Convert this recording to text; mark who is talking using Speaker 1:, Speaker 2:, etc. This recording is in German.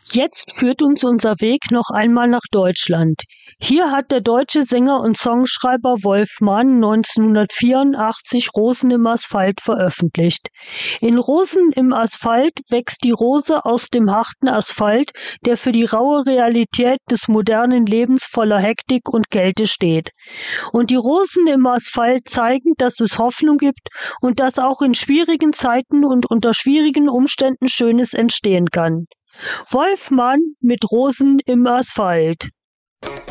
Speaker 1: Jetzt führt uns unser Weg noch einmal nach Deutschland. Hier hat der deutsche Sänger und Songschreiber Wolf Mann 1984 Rosen im Asphalt veröffentlicht. In Rosen im Asphalt wächst die Rose aus dem harten Asphalt, der für die raue Realität des modernen Lebens voller Hektik und Kälte steht. Und die Rosen im Asphalt zeigen, dass es Hoffnung gibt und dass auch in schwierigen Zeiten und unter schwierigen Umständen Schönes entstehen kann. Wolf Mann mit Rosen im Asphalt.